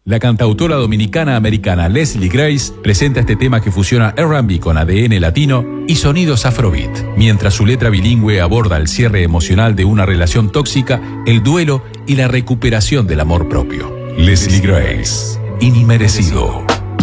La cantautora dominicana-americana Leslie Grace presenta este tema que fusiona R&B con ADN latino y sonidos afrobeat, mientras su letra bilingüe aborda el cierre emocional de una relación tóxica, el duelo y la recuperación del amor propio. Leslie Grace, Inmerecido.